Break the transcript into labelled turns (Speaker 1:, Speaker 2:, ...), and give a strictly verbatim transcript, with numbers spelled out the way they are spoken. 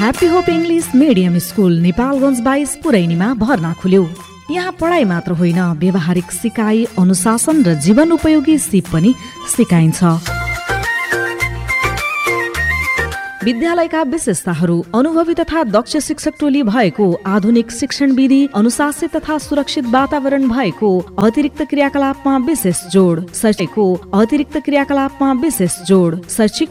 Speaker 1: Happy hope English medium school Nepalgunj बाइस पुरैनीमा भर्ना खुल्यो। यहाँ पढाइ मात्र होइन, व्यवहारिक सिकाइ, अनुशासन र जीवन उपयोगी सिप पनि सिकाइन्छ। विद्यालयका विशेषताहरू: अनुभवी तथा दक्ष शिक्षक टोली भएको, आधुनिक शिक्षण विधि, अनुशासित तथा सुरक्षित वातावरण भएको, अतिरिक्त क्रियाकलापमा विशेष जोड, शैक्षिकको अतिरिक्त क्रियाकलापमा विशेष जोड, शैक्षिक